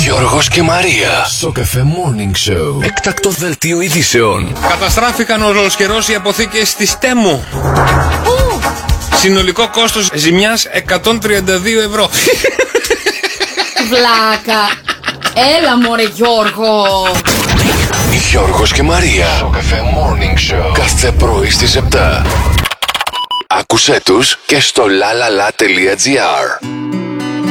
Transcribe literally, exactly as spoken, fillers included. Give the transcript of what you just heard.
Γιώργος και Μαρία. Σοκαφέ Morning Show. Έκτακτο δελτίο ειδήσεων. Καταστράφηκαν ολοσχερώς οι αποθήκες της Τέμου. Συνολικό κόστος ζημιάς εκατόν τριάντα δύο ευρώ. Βλάκα. Έλα μωρέ Γιώργο. Γιώργος και Μαρία. Σοκαφέ Morning Show. Κάθε πρωί στις επτά. Άκουσέ τους και στο lalala.gr.